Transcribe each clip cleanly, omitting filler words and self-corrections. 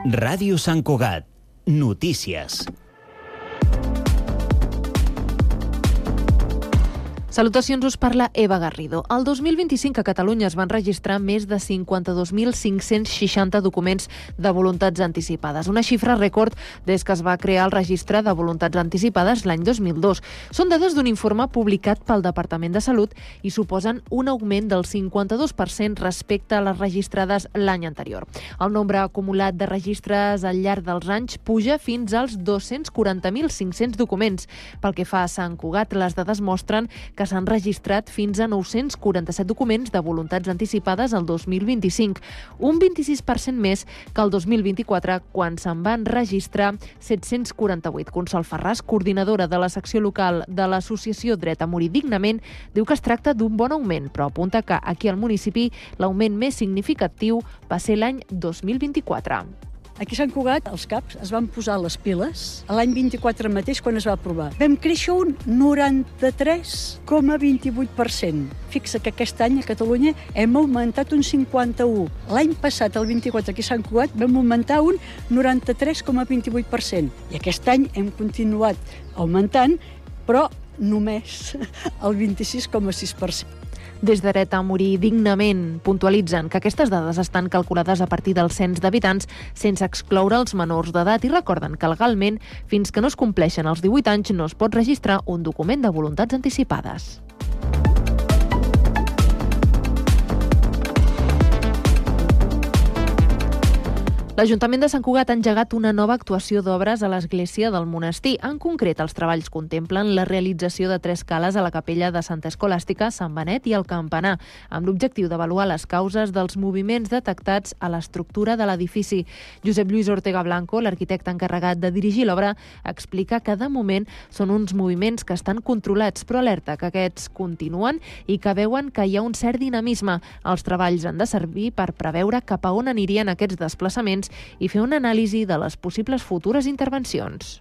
Ràdio Sant Cugat. Notícies. Salutacions, us parla Eva Garrido. El 2025 a Catalunya es van registrar més de 52.560 documents de voluntats anticipades, una xifra rècord des que es va crear el registre de voluntats anticipades l'any 2002. Són dades d'un informe publicat pel Departament de Salut i suposen un augment del 52% respecte a les registrades l'any anterior. El nombre acumulat de registres al llarg dels anys puja fins als 240.500 documents. Pel que fa a Sant Cugat, les dades mostren que s'han registrat fins a 947 documents de voluntats anticipades el 2025, un 26% més que el 2024, quan se'n van registrar 748. Consol Ferràs, coordinadora de la secció local de l'associació Dret a Morir Dignament, diu que es tracta d'un bon augment, però apunta que aquí al municipi l'augment més significatiu va ser l'any 2024. Aquí a Sant Cugat, els CAPs es van posar les piles l'any 24 mateix quan es va aprovar. Vam créixer un 93,28%. Fixa que aquest any a Catalunya hem augmentat un 51%. L'any passat, el 24, aquí a Sant Cugat, vam augmentar un 93,28%. I aquest any hem continuat augmentant, però només el 26,6%. Des de Dret a Morir Dignament puntualitzen que aquestes dades estan calculades a partir del cens d'habitants sense excloure els menors d'edat i recorden que legalment, fins que no es compleixen els 18 anys, no es pot registrar un document de voluntats anticipades. L'Ajuntament de Sant Cugat ha engegat una nova actuació d'obres a l'església del monestir. En concret, els treballs contemplen la realització de 3 cales a la capella de Santa Escolàstica, Sant Benet i el Campanar, amb l'objectiu d'avaluar les causes dels moviments detectats a l'estructura de l'edifici. Josep Lluís Ortega Blanco, l'arquitecte encarregat de dirigir l'obra, explica que de moment són uns moviments que estan controlats, però alerta que aquests continuen i que veuen que hi ha un cert dinamisme. Els treballs han de servir per preveure cap a on anirien aquests desplaçaments i fer una anàlisi de les possibles futures intervencions.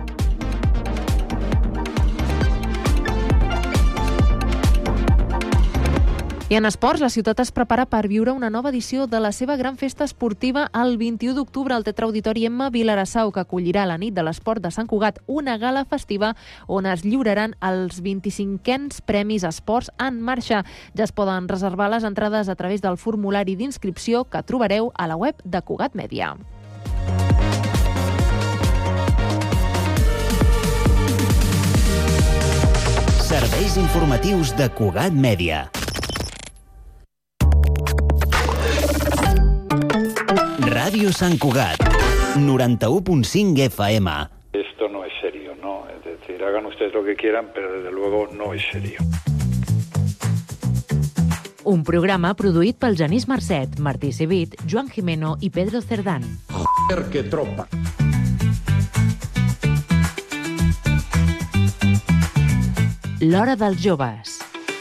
I en esports, la ciutat es prepara per viure una nova edició de la seva gran festa esportiva el 21 d'octubre al Teatre Auditori Emma Vilarassau, que acollirà la nit de l'esport de Sant Cugat, una gala festiva on es lliuraran els 25è Premis Esports en Marxa. Ja es poden reservar les entrades a través del formulari d'inscripció que trobareu a la web de Cugat Mèdia. Serveis informatius de Cugat Mèdia. Ràdio Sant Cugat, 91.5 FM. Esto no es serio, ¿no? Es decir, hagan ustedes lo que quieran, pero desde luego no es serio. Un programa produït pel Genís Marcet, Martí Civit, Joan Jimeno i Pedro Cerdán. ¡Joder, qué tropa! L'Hora dels Joves.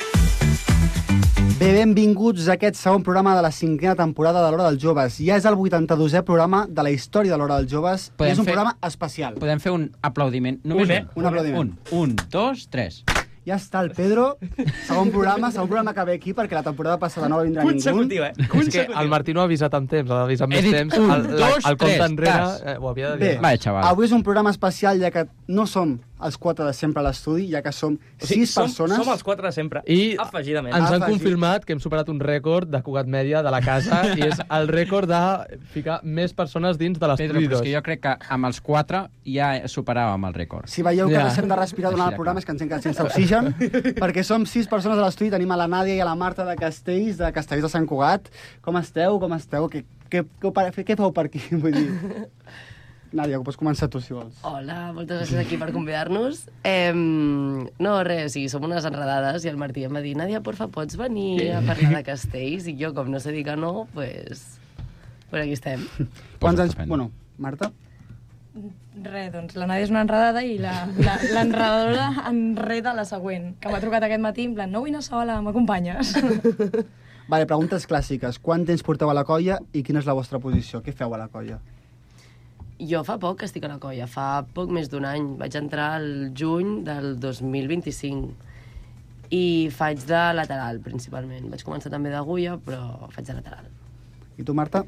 Bé, benvinguts a aquest segon programa de la 5a temporada de l'Hora dels Joves. Ja és el 82è programa de la història de l'Hora dels Joves. És un programa especial. Podem fer un aplaudiment. Només un aplaudiment. Un, dos, tres. Ja està el Pedro, segon programa que ve aquí, perquè la temporada passada no va vindre ningú. Consecutiva, És que el Martí no ha avisat amb temps, ha d'avisar amb més temps. El compte enrere ho havia de dir. Bé, avui és un programa especial, ja que no som els 4 de sempre a l'estudi, ja que som 6 persones. Som els 4 de sempre, I afegidament. Ens han confirmat que hem superat un rècord de Cugat Mèdia de la casa i és el rècord de ficar més persones dins de l'estudi. Pedro, però és que jo crec que amb els 4 ja superàvem el rècord. Si veieu que deixem de respirar durant el programa és que ens hem quedat sense oxigen, perquè som 6 persones a l'estudi, tenim a la Nàdia i a la Marta de Castells de Sant Cugat. Com esteu? Què feu per aquí? Vull dir... Nàdia, pots començar tu, si vols. Hola, moltes gràcies aquí per convidar-nos. No, res, sí, som unes enredades i el Martí em va dir, Nàdia, porfa, pots venir a parlar de Castells? I jo, com no sé dir que no, pues aquí estem. Quants anys... Bueno, Marta? Res, doncs la Nàdia és una enredada i l'enredadora enreda la següent, que m'ha trucat aquest matí en plan, no vull anar sola, m'acompanyes? Vale, preguntes clàssiques. Quant temps porteu a la colla i quina és la vostra posició? Què feu a la colla? Jo fa poc que estic a la colla, fa poc més d'un any. Vaig entrar al juny del 2025 i faig de lateral, principalment. Vaig començar també d'agulla, però faig de lateral. I tu, Marta?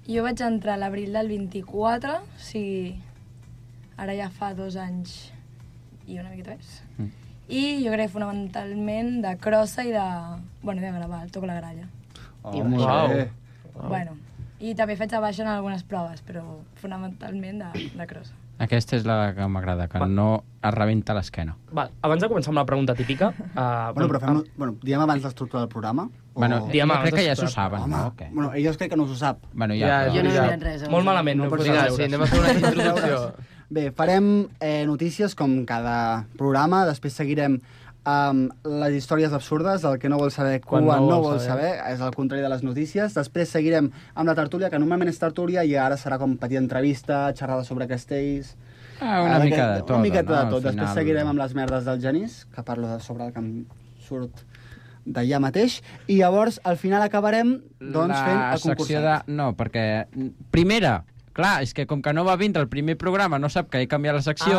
Jo vaig entrar a l'abril del 24, o sigui, ara ja fa 2 anys i una miqueta més. I jo crec fonamentalment de crossa i de gravar, toco la gralla. Molt bé. Bueno, i també faig de baixa en algunes proves, però fonamentalment de crossa. Aquesta és la que m'agrada, que no es rebenta l'esquena. Abans de començar amb la pregunta típica... Diem abans l'estructura del programa? Bueno, jo crec que ja s'ho saben, no? Bueno, elles crec que no s'ho sap. Bueno, jo no he mirat res. Molt malament. Anem a fer una introducció. Bé, farem notícies com cada programa, després seguirem les històries absurdes, el que no vol saber quan no vol saber, és el contrari de les notícies. Després seguirem amb la tertúlia, que normalment és tertúlia, i ara serà com petita entrevista, xerrada sobre castells... Una mica de tot. Una miqueta de tot. Després seguirem amb les merdes del Genís, que parlo sobre el que em surt d'allà mateix, i llavors al final acabarem fent el concursant. No, perquè primera... Clar, és que com que no va vindre el primer programa, no sap que he canviat la secció.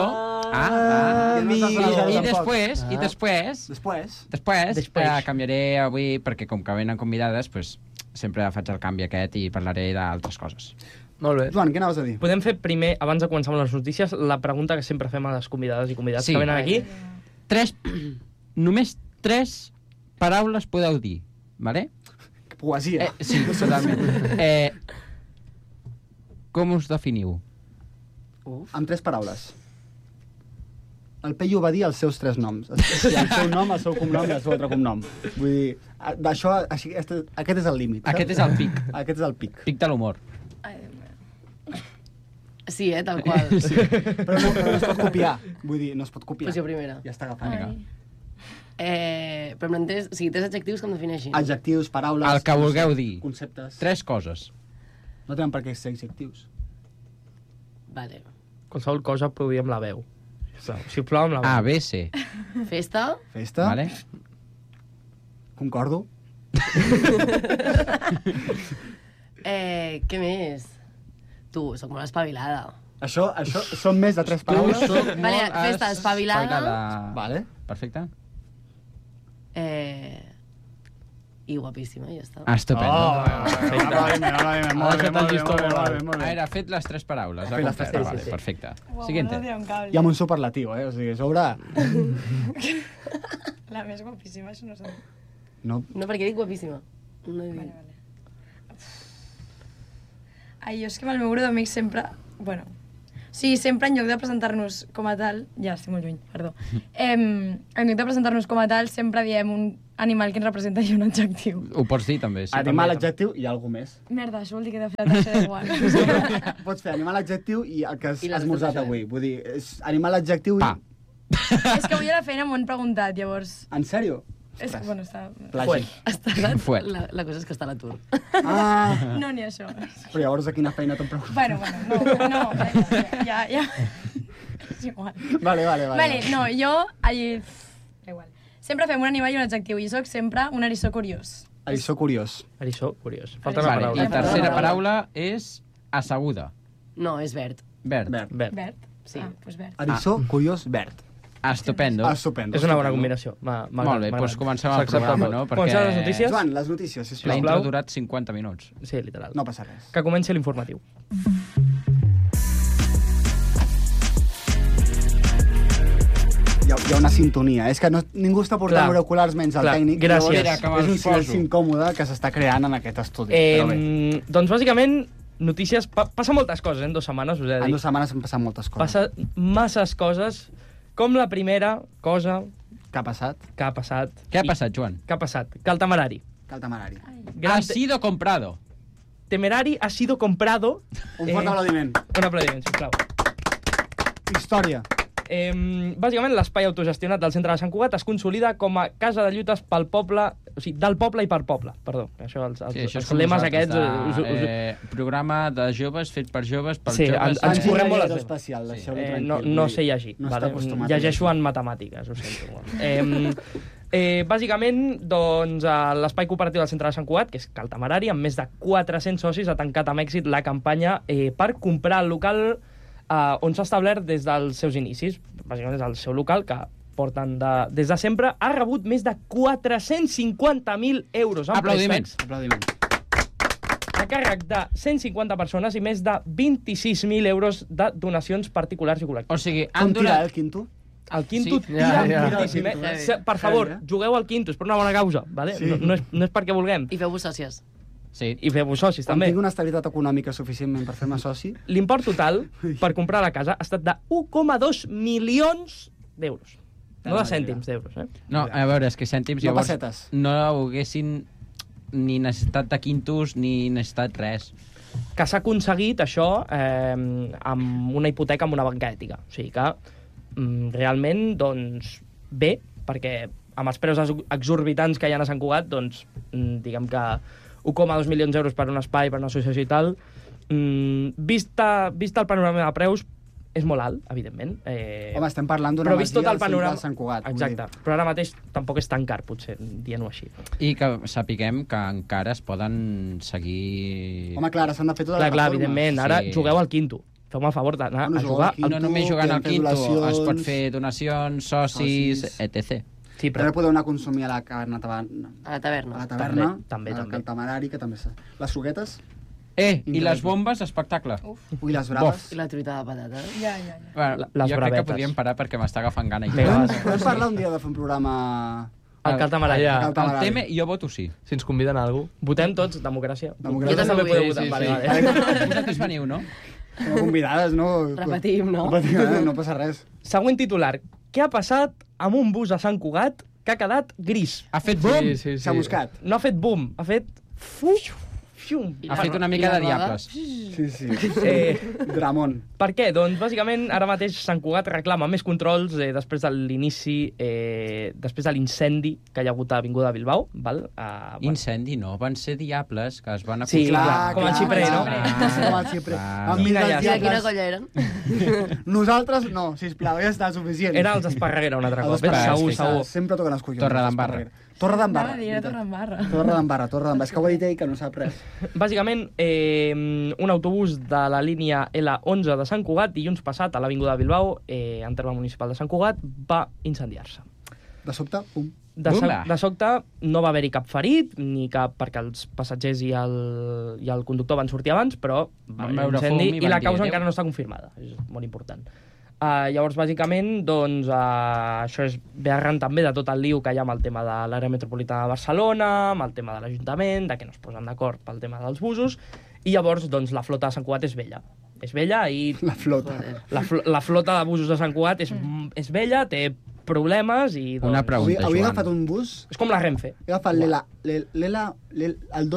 I després canviaré avui, perquè com que venen convidades, sempre faig el canvi aquest i parlaré d'altres coses. Molt bé. Joan, què anaves a dir? Podem fer primer, abans de començar amb les notícies, la pregunta que sempre fem a les convidades i convidats que venen aquí. Només 3 paraules podeu dir, vale? Que poesia. Sí, totalment. Com us definiu? Amb 3 paraules. El Peyu va dir els seus 3 noms. El seu nom, el seu cognom i el seu altre cognom. Vull dir, aquest és el límit. Aquest és el pic. Aquest és el pic. Pic de l'humor. Sí, tal qual. Sí. Però no es pot copiar. Vull dir, no es pot copiar. Posició primera. Ja està agafant. Però en 3 adjectius que em defineixin. Adjectius, paraules... El que vulgueu dir. Conceptes. 3 coses. No tenen per què ser adjectius. Vale. Qualsevol cosa provi amb la veu. Sisplau, amb la veu. A, B, C. Festa. Festa. Vale. Concordo. Què més? Tu, soc molt espavilada. Això són més de 3 paraules? Vale, festa, espavilada. Vale. Perfecte. I guapíssima, ja està. Estupendo. Molt bé. A veure, ha fet les 3 paraules. Perfecte. Siguiente. I amb un superlatiu, o sigui, sobre... La més guapíssima, això no sé. No, perquè dic guapíssima. Vale. Ai, jo és que amb el meu grup d'amics sempre... Bueno, sí, sempre en lloc de presentar-nos com a tal... Ja, estic molt lluny, perdó. En lloc de presentar-nos com a tal, sempre diem un animal que ens representa i un adjectiu. Ho pots dir, també. Sí, animal, adjectiu i alguna més. Merda, això vol dir que he de fer la tercera igual. Pots fer animal, adjectiu i el que has esmorzat avui. Vull dir, és animal, adjectiu i... Pa. És que avui a la feina m'ho han preguntat, llavors... En sèrio? És que, bueno, està... Fuet. La cosa és que està a l'atur. No, ni això. Però llavors a quina feina te'n pregunto? Bueno, no, ja... És igual. Vale, no, jo... Igual. Sempre fem un animal i un adjectiu, i soc sempre un eriçó curiós. Eriçó curiós. Eriçó curiós. Falta una paraula. I tercera paraula és asseguda. No, és verd. Verd. Verd? Sí. Doncs verd. Eriçó curiós, verd. Estupendo. És una bona combinació. Molt bé, doncs comencem el programa, no? Comencem les notícies? Joan, les notícies, sisplau. La intro ha durat 50 minuts. Sí, literal. No passa res. Que comenci l'informatiu. Hi ha una sintonia. És que ningú està portant auriculars menys el tècnic. Gràcies. És un silenci incòmode que s'està creant en aquest estudi. Doncs bàsicament, notícies... Passa moltes coses, en 2 setmanes, us he de dir. En 2 setmanes han passat moltes coses. Passa masses coses, com la primera cosa... Què ha passat? Què ha passat, Joan? Què ha passat? Que el temerari. Ha sido comprado. Temerari ha sido comprado... Un fort aplaudiment. Un aplaudiment, sisplau. Història. Bàsicament, l'espai autogestionat del centre de Sant Cugat es consolida com a casa de lluites pel poble, o sigui, del poble i per poble, perdó. Això, els lemes aquests... Programa de joves fet per joves, pels Sí, joves... ens correm molt especial, no sé llegir. Llegeixo en matemàtiques, ho sento. Bàsicament, doncs, l'espai cooperatiu del centre de Sant Cugat, que és Cal Temerari, amb més de 400 socis, ha tancat amb èxit la campanya per comprar el local on s'ha establert des dels seus inicis. Bàsicament és el seu local que porten des de sempre. Ha rebut més de 450.000 euros en préstecs. Aplaudiments. a càrrec de 150 persones i més de 26.000 euros de donacions particulars i col·lectives. O sigui, Com tira el quinto? El quinto tira moltíssim. Per favor, jugueu al quinto, és per una bona causa, ¿vale? No és perquè vulguem. I feu-vos sòcies. Sí. I feu-vos socis, Quan també. tinc una estabilitat econòmica suficientment per fer-me soci... L'import total per comprar la casa ha estat de 1,2 milions d'euros. No de cèntims d'euros, eh? No, a veure, és que cèntims No llavors pessetes. no haguessin ni necessitat de quintos ni necessitat res. Que s'ha aconseguit això amb una hipoteca amb una banca ètica. O sigui que realment, doncs, bé, perquè amb els preus exorbitants que hi ha a Sant Cugat, doncs, diguem que 1,2 milions d'euros per un espai, per una associació i tal, vista el panorama de preus, és molt alt, evidentment. Home, estem parlant d'una masia al centre de Sant Cugat. Exacte, però ara mateix tampoc és tan car, potser, dient-ho així. I que sapiguem que encara es poden seguir... Home, clar, s'han de fer totes les Clar, reformes. evidentment, ara jugueu al quinto. Feu-me el favor d'anar a jugar al No només jugant al quinto, es pot fer donacions, socis, etc. Sí, però... També podeu anar a consumir a la taverna. A la taverna. A la taverna, també. al Tamarari, que també... Les suquetes... I les bombes, espectacle. Ui, les braves. I la truita de patata. Ja. Bueno, Les jo crec bravetes. que podríem parar perquè m'està agafant gana. Podem parlar un dia de fer un programa... Al Caltamarari. El tema, jo voto sí. Si ens conviden a algú. Votem tots, democràcia. Jo també podeu vull. votar. Sí. Vale. Vosaltres veniu, no? No convidades, no? Repetim, no? No passa res. Següent titular. Què ha passat amb un bus a Sant Cugat que ha quedat gris? Ha fet boom? Sí. S'ha buscat. No ha fet boom, ha fet... Ha fet una mica de diables. Sí. Dramón. Per què? Doncs, bàsicament, ara mateix Sant Cugat reclama més controls després de l'inici, després de l'incendi que hi ha hagut a Avinguda de Bilbao. Val? Incendi, no. Van ser diables que es van Sí, acostar. com el xiprer, no? Com el xiprer. Quina I de quina colla eren? Nosaltres no, sisplau, ja està suficient. Eren els Esparreguera un altre cop. Els Segur. Sempre toquen els collons. Torredembarra. Torredembarra. Torredembarra. És que ho ha dit ell que no sap res. Bàsicament, un autobús de la línia L11 de Sant Cugat, dilluns passat, a l'Avinguda de Bilbao, en terme municipal de Sant Cugat, va incendiar-se. De sobte, pum. De sobte no va haver-hi cap ferit, ni cap, perquè els passatgers i el conductor van sortir abans, però va haver un incendi i la causa encara no està confirmada. És molt important. Llavors, bàsicament, doncs, això ve arran també de tot el lío que hi ha amb el tema de l'àrea metropolitana de Barcelona, amb el tema de l'Ajuntament, de que no es posen d'acord pel tema dels busos, i llavors, doncs, la flota de Sant Cugat és vella. És vella i... La flota. La flota de busos de Sant Cugat és vella, té problemes i... Doncs... Una pregunta, Avui he Joan. agafat un bus... És com la Renfe. He agafat el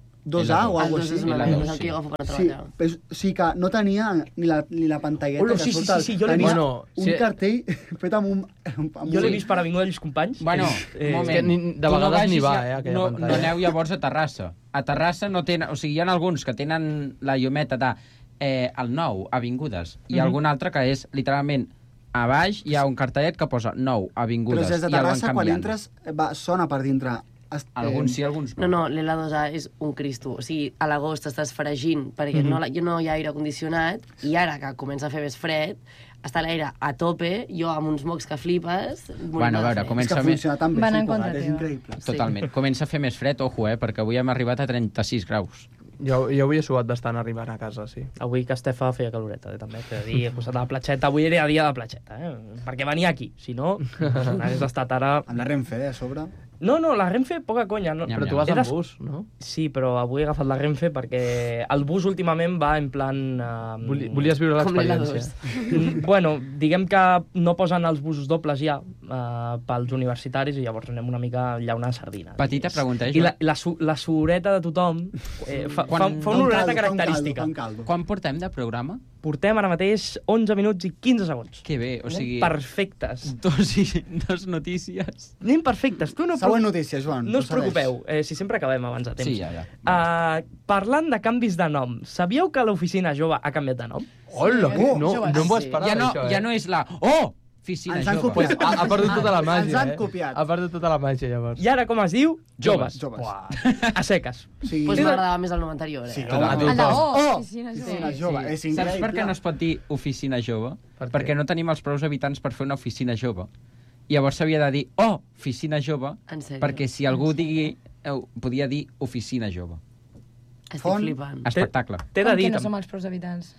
2A o alguna cosa així. És el que agafo per treballar. Sí, que no tenia ni la pantalleta Hola, que sí, surt. sí, jo l'he tenia vist. un cartell fet amb un... Jo l'he vist per Avinguda dels Companys. Bueno, un moment. de vegades ni va, aquella no pantalla. aneu llavors a Terrassa. A Terrassa no tenen... O sigui, hi ha alguns que tenen la llumeta de el 9, Avingudes, i algun altre que és, literalment, a baix hi ha un cartellet que posa 9, Avingudes, Però des de i el van Terrassa, quan canviant. entres, sona per dintre. Alguns sí, alguns no. No, l'L2A és un cristo. O sigui, a l'agost estàs fregint perquè no hi ha aire condicionat i ara que comença a fer més fred, està l'aire a tope, jo amb uns mocs que flipes... Bueno, a veure, comença És que funciona tan bé, Van en Sant contra Cugat, és teva. increïble. Totalment. Comença a fer més fred, ojo, perquè avui hem arribat a 36 graus. Jo avui he suat bastant arribant a casa, sí. Avui que Estefa feia caloreta, també. T'he de dir, al costat de la platxeta. Avui era dia de platxeta, perquè venia aquí. Si no, hagués estat ara... Amb la Renfe, a sobre. No, la Renfe, poca conya. No. Però tu vas amb bus, no? Sí, però avui he agafat la Renfe perquè el bus últimament va en plan... Volies viure l'experiència. Bueno, diguem que no posen els busos dobles ja pels universitaris i llavors anem una mica llaunant sardina. Petita pregunta, I la sureta de tothom fa una oloreta característica. Quan portem de programa? Portem ara mateix 11 minuts i 15 segons. Que bé, o sigui... Perfectes. Dos notícies. Anem perfectes. Tu no Següent notícia, Joan. No us preocupeu, si sempre acabem abans de temps. Sí, ja. Parlant de canvis de nom, sabíeu que l'oficina jove ha canviat de nom? Hola, no m'ho esperava, ja no, això, ja no és la... Oh! Oficina Ens han jove. copiat. Ha perdut tota la màgia, Ens han copiat. Ha perdut tota la màgia, llavors. I ara com es diu? Joves. Joves. A seques. Sí. Pues m'agradava més el nom anterior, Sí, A El de Oh! oficina Oficina jove. jove. És increïble. Saps per què no es pot dir oficina jove? Perquè no tenim els prous habitants per fer una oficina jove. Llavors s'havia de dir, oficina jove, En sèrio? perquè si algú digui, podia dir oficina jove. Estic flipant. Espectacle. T'he de Com dir... que no som els prous habitants?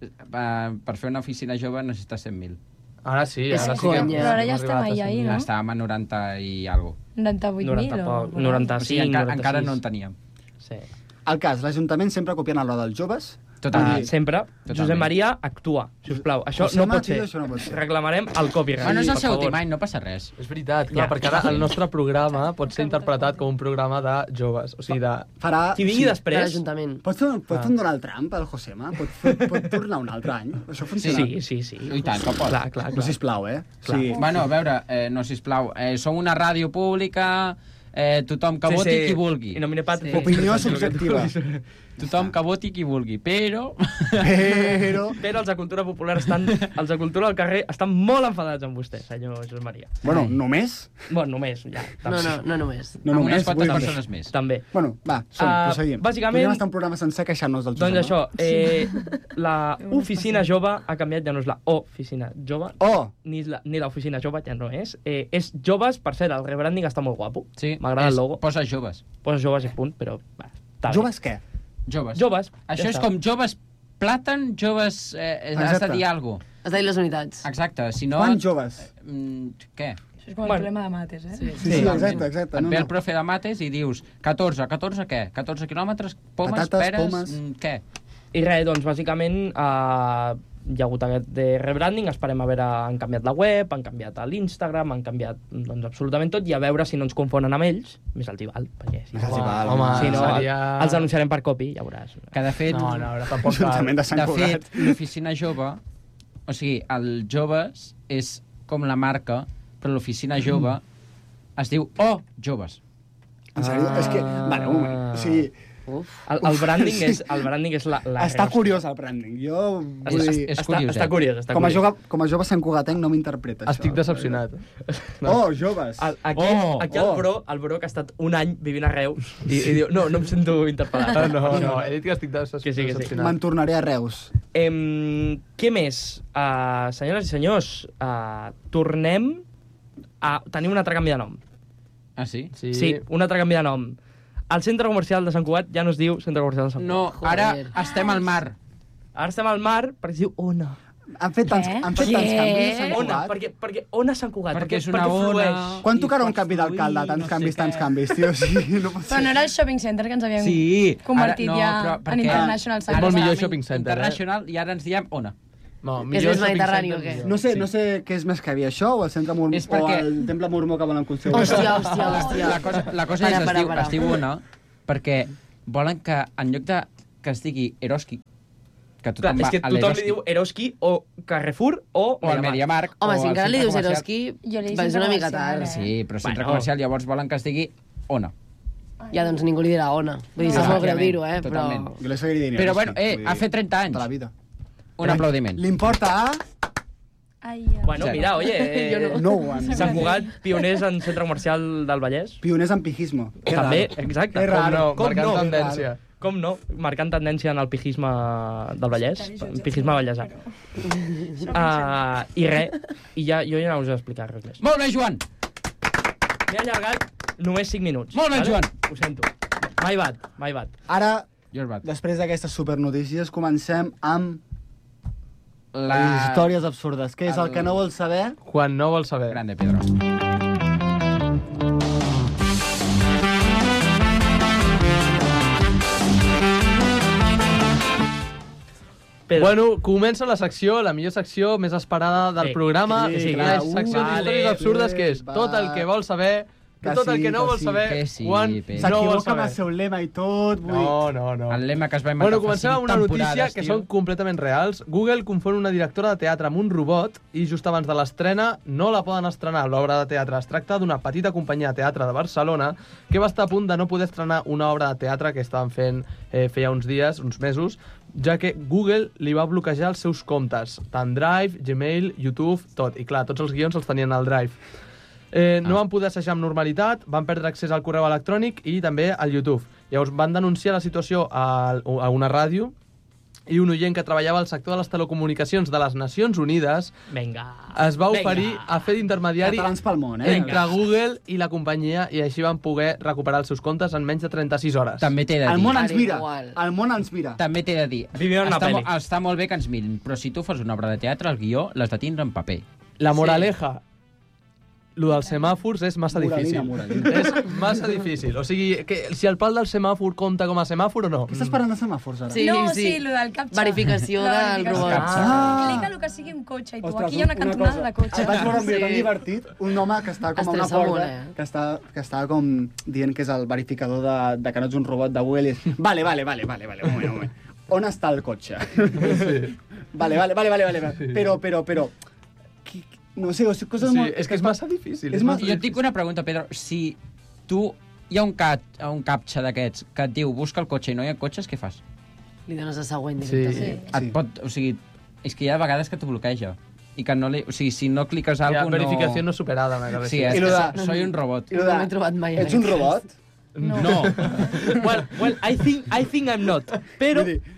Per fer una oficina jove necessites 100.000. Ara sí, És ara sí que... conya. Però ara ja estem ahí, no? Estàvem a 90 i algo. 98.000 o... 95, O sigui, encara 96. no en teníem. Sí. El cas, l'Ajuntament sempre copiant el dels joves. Sempre. Josep Maria, actua, sisplau. Això no pot ser. Reclamarem el copyright. Bueno, és el per seu favor. últim any, no passa res. És veritat, clar, perquè ara el nostre programa pot ser interpretat com un programa de joves. O sigui, de... Qui vingui després... De l'Ajuntament. Pots fer un Donald Trump, el Josema? Pot tornar un altre any? Això funciona? Sí. I tant, que pot. Clar. No, sisplau, Sí. Bueno, a veure, no, sisplau. Som una ràdio pública, tothom que voti qui vulgui. I no mire pat... Opinió subjectiva. Tothom que voti qui vulgui, però... Però els de Cultura Popular els de Cultura al carrer estan molt enfadats amb vostè, senyor Josep Maria. Bueno, només? Bueno, només, ja. No només. No només, unes quantes persones més. També. Bueno, va, proseguim. Bàsicament... Podríem estar un programa sencer queixant-nos del Josep. Doncs això, la oficina jove ha canviat, ja no és la oficina jove, ni l'oficina jove, ja no és. És joves, per cert, el rebranding està molt guapo. Sí, m'agrada el logo. Posa joves. Posa joves i punt, però... Joves què? Joves. Això és com joves plàtan, joves... has de dir alguna cosa. Has de dir les unitats. Exacte, si no... Quants joves? Què? Això és com el problema de mates, eh? Sí, exacte. Et ve el profe de mates i dius 14 què? 14 quilòmetres, pomes, patates, peres, pomes. Què? I res, doncs, bàsicament, hi ha hagut aquest de rebranding, esperem a veure, han canviat la web, han canviat l'Instagram, han canviat doncs, absolutament tot, i a veure si no ens confonen amb ells, més el Tibal, perquè si home, si no seria... els denunciarem per copy, ja veuràs. Que de fet... No, tampoc cal. De fet, l'oficina jove, o sigui, el joves és com la marca, però l'oficina jove es diu joves. En sèrio? És que... Vale, un moment. O sigui... El branding és la Està curiós el branding. Jo vull dir... Està curiós. Com a jove santcugatenc no m'interpreta això. Estic decepcionat. Joves! Aquí el bro que ha estat un any vivint a Reus i diu, no em sento interpel·lat. No, he dit que estic decepcionat. Me'n tornaré a Reus. Què més? Senyores i senyors, tornem a tenir un altre canvi de nom. Ah, sí? Sí, un altre canvi de nom. El centre comercial de Sant Cugat ja no es diu centre comercial de Sant Cugat. No, ara estem al mar. Ara estem al mar perquè es diu Ona. Han fet tants canvis a Sant Cugat. Perquè Ona Sant Cugat. Perquè és una ona... Quan tocarà un canvi d'alcalde? Tants canvis, tio. Però no era el shopping center que ens havíem convertit ja en International Center. És molt millor shopping center, International, i ara ens diem Ona. No, és més mediterrani o què? No sé què és més que havia, això o el centre mormó o el temple mormó que volen construir. Hòstia. La cosa és es diu Ona perquè volen que en lloc de que es digui Eroski, que tothom va a l'Eroski. És que tothom li diu Eroski o Carrefour o el Mediamarkt. Home, si encara li dius Eroski, vas una mica tard. Sí, però centre comercial llavors volen que es digui Ona. Ja, doncs ningú li dirà Ona. Vull dir, és molt greu dir-ho, però... Però bueno, ha fet 30 anys. De la vida. Un aplaudiment. L'importa a... Bueno, mira, oye, Sant Cugat, pioners en centre comercial del Vallès. Pioners en pijismo. També, exacte. Que raro. Marcant tendència. Com no? Marcant tendència en el pijisme del Vallès. Pijisme vallèsà. I res, jo ja no us he explicat res més. Molt bé, Joan! M'he allargat només 5 minuts. Molt bé, Joan! Ho sento. My bad. Ara, després d'aquestes supernotícies, comencem amb les històries absurdes. Què és el que no vols saber? Quan no vols saber. Grande, Pedro. Bueno, comença la secció, la millor secció més esperada del programa. La secció d'històries absurdes, que és tot el que vols saber... Tot el que no vols saber quan no vols S'equivoca saber. amb el seu lema i tot. No. El lema que es va inventar comencem amb una notícia que són completament reals. Google confon una directora de teatre amb un robot i just abans de l'estrena no la poden estrenar l'obra de teatre. Es tracta d'una petita companyia de teatre de Barcelona que va estar a punt de no poder estrenar una obra de teatre que estaven fent feia uns dies, uns mesos, ja que Google li va bloquejar els seus comptes, tant Drive, Gmail, YouTube, tot. I clar, tots els guions els tenien al Drive. No van poder assajar amb normalitat, van perdre accés al correu electrònic i també al YouTube. Llavors van denunciar la situació a una ràdio i un oient que treballava al sector de les telecomunicacions de les Nacions Unides es va oferir a fer d'intermediari entre Google i la companyia i així van poder recuperar els seus comptes en menys de 36 hores. També t'he de dir. El món ens mira. El món ens mira. També t'he de dir. Està molt bé que ens mirin, però si tu fas una obra de teatre, el guió l'has de tindre en paper. La moraleja... Lo dels semàfors és massa difícil. És massa difícil. O sigui, si el pal del semàfor compta com a semàfor o no. Què estàs parlant de semàfors, ara? Sí, lo del captxa. Verificació del robot. Clica el que sigui un cotxe i tu. Aquí hi ha una cantonada de cotxe. Em vaig veure un vídeo tan divertit, un home que està com a una porta, que està com dient que és el verificador de que no ets un robot de Google i és... Vale, un moment. On està el cotxe? Vale. Però... No sé, coses molt... És que és massa difícil. Jo et dic una pregunta, Pedro. Si tu hi ha un captxa d'aquests que et diu busca el cotxe i no hi ha cotxes, què fas? Li dones a següent directament. Et pot... O sigui, és que hi ha vegades que t'ho bloqueja. I que no li... O sigui, si no cliques alguna cosa, no... Verificació no superada, m'ha Sí, és que soy un robot. No m'he trobat mai. Ets un robot? No. Well, I think I'm not. Però...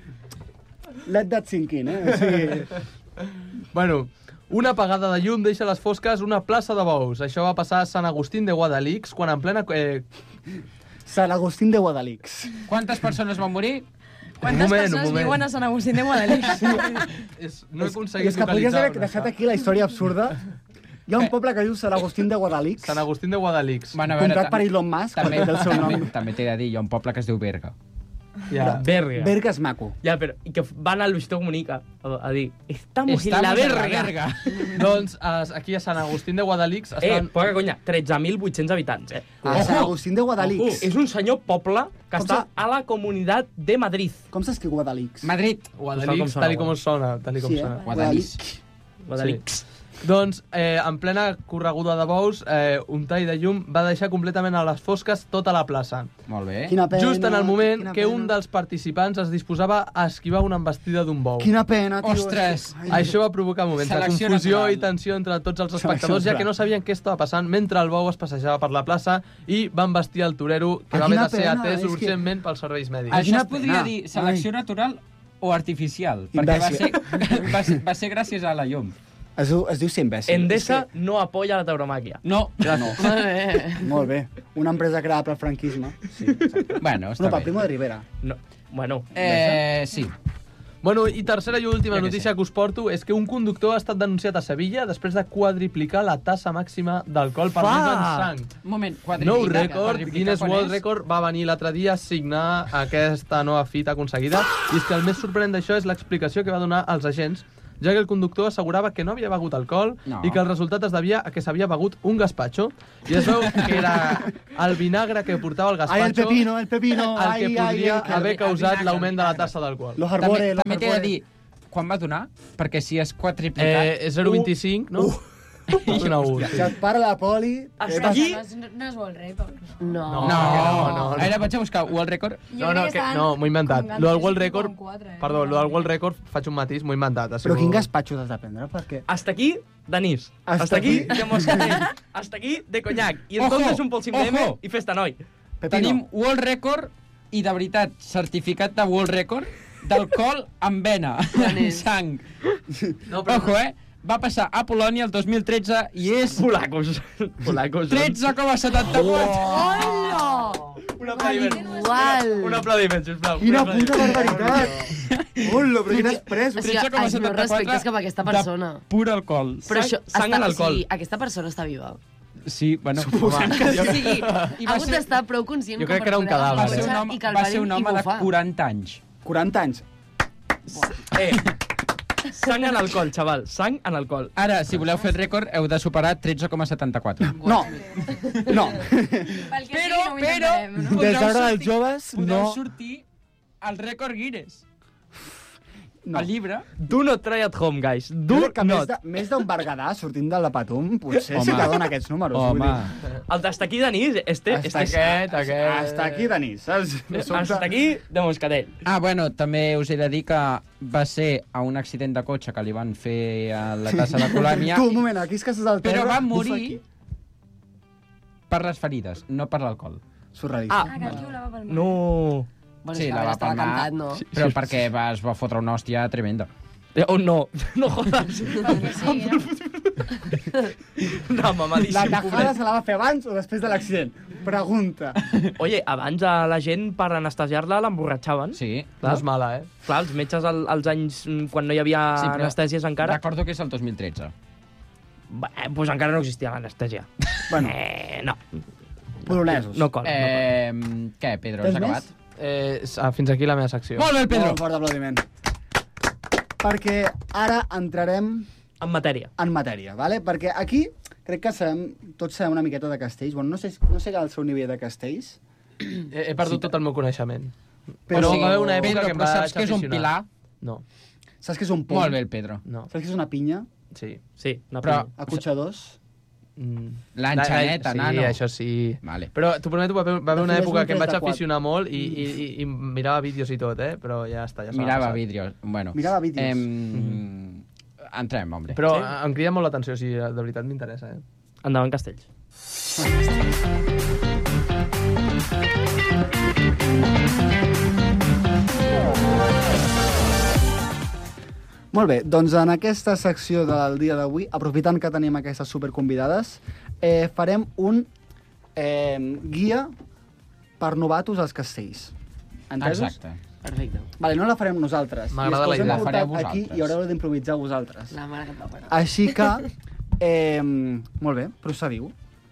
Let that sink in, eh? O sigui... Bueno... Una apagada de llum deixa a les fosques una plaça de bous. Això va passar a Sant Agustín de Guadalix, quan en plena... Sant Agustín de Guadalix. Quantes persones van morir? Quantes persones viuen a Sant Agustín de Guadalix? No he aconseguit és que podries haver deixat aquí la història absurda. Hi ha un poble que diu Sant Agustín de Guadalix. Sant Agustín de Guadalix. Comprat per Elon Musk, perquè té el seu nom. També t'he de dir, hi ha un poble que es diu Berga. Berga és maco. Ja, però i que van al Luisito Comunica a dir, estamos en la verga. Doncs aquí a Sant Agustín de Guadalix estan... Poca conya, 13.800 habitants, A Sant Agustín de Guadalix. És un senyor poble que està a la Comunitat de Madrid. Com s'escriu Guadalix? Madrid. Guadalix, tal com sona. Guadalix. Guadalix. Doncs, en plena correguda de bous, un tall de llum va deixar completament a les fosques tota la plaça. Molt bé. Quina pena, just en el moment que un dels participants es disposava a esquivar una embestida d'un bou. Quina pena, tio. Ostres! Això va provocar moments de confusió i tensió entre tots els espectadors, ja que no sabien què estava passant mentre el bou es passejava per la plaça i va embestir el torero, que va haver de ser atès urgentment pels serveis mèdics. Això es podria dir selecció natural o artificial, perquè va ser gràcies a la llum. Es diu ser imbècil. Endesa no apoya la tauromàquia. No. Molt bé. Una empresa creada pel franquisme. Sí, bueno, està bé. Pel Primo de Rivera. No. Bueno. Sí. Bueno, i tercera i última notícia que us porto és que un conductor ha estat denunciat a Sevilla després de quadriplicar la tassa màxima d'alcohol per en sang. Un moment, quadriplicar. Nou rècord, Guinness World Record va venir l'altre dia a signar aquesta nova fita aconseguida i és que el més sorprenent d'això és l'explicació que va donar als agents, ja que el conductor assegurava que no havia begut alcohol i que el resultat es devia a que s'havia begut un gazpacho. I es veu que era el vinagre que portava el gazpacho el pepino, el que podria haver causat l'augment de la tassa d'alcohol. També t'he de dir, quan va donar? Perquè si és quadriplicat... 0,25, no? Una U. Si et para la poli... Hasta aquí... No és World Record. No. Ara vaig a buscar World Record. No, m'ho he inventat. Lo del World Record... Perdó, lo del World Record faig un matís, m'ho he inventat. Però quin gazpacho t'has de prendre? Perquè... Hasta aquí d'anís. Hasta aquí de moscatell. Hasta aquí de conyac. I entonces un polsim d'M i festa noi. Tenim World Record i, de veritat, certificat de World Record d'alcohol amb vena, amb sang. Ojo, va passar a Polònia el 2013 i és... Polacos. 13,74. Hola! Un aplaudiment. Igual. Un aplaudiment, sisplau. Quina puta barbaritat! Hola, però quin express. O sigui, els meus respectes cap a aquesta persona. De pur alcohol. Però això, sang en alcohol. O sigui, aquesta persona està viva. Sí, bueno... Suposem que sí. O sigui, ha hagut d'estar prou conscient... Jo crec que era un cadàver. Va ser un home de 40 anys. 40 anys. Sang en alcohol, xaval. Sang en alcohol. Ara, si voleu fer el rècord, heu de superar 13,74. No. Però... Des d'ara dels joves, no... Podeu sortir al rècord Guinness. No. El llibre. Do not try at home, guys. Do not. Més d'un Berguedà sortint de la Patum, potser sí que dona aquests números. Home. El d'hasta aquí d'anís, Hasta aquí d'anís, saps? Hasta aquí de moscatell. Bueno, també us he de dir que va ser a un accident de cotxe que li van fer a la tassa de colònia. Tu, un moment, aquí és que estàs al terra... Però va morir per les ferides, no per l'alcohol. Surrealista. Que el tio la va pel mar. No. Bueno, sí, la va palmar, cantat, no? Però perquè es va fotre una hòstia tremenda. Oh, no, no jodas. No, mamadíssim. La tajada se la va fer abans o després de l'accident? Pregunta. Oye, abans a la gent per anestesiar-la l'emborratxaven. Sí. Clar. No és mala, Clar, els metges als anys quan no hi havia anestèsies encara... Recordo que és el 2013. Doncs encara no existia l'anestèsia. Bueno. No. Polonesos. No cola. Què, Pedro, has acabat? Fins aquí la meva secció. Molt bé, Pedro. Molt fort aplaudiment. Perquè ara entrarem... En matèria. En matèria, vale? Perquè aquí crec que tots sabem una miqueta de castells. Bueno, no sé el seu nivell de castells. He perdut tot el meu coneixement. Però va haver una època Pedro, que em però va saps què és un aficionar. pilar? No. Saps què és un pont? Molt bé, el Pedro. No. Saps què és una pinya? Sí, una Però- pinya. Acotxadors? L'enxaneta, nano. Sí, això sí. Vale. Però t'ho prometo, va haver una Defineix època un que em vaig test de quad. aficionar molt i mirava vídeos i tot, però ja està, ja s'ha Mirava passat. vídeos. Bueno, Mirava vídeos. Entrem, hombre. Però em crida molt l'atenció, o sigui, de veritat m'interessa, Endavant, Castells. Molt bé, doncs en aquesta secció del dia d'avui, aprofitant que tenim aquestes superconvidades, farem un guia per novatos als castells. Entesos? Exacte. Perfecte. Vale, no la farem nosaltres. M'agrada I és que la us hem idea. La fareu portat aquí vosaltres. i haureu d'improvisar vosaltres. La mare que et va parar. Així que, molt bé, procediu.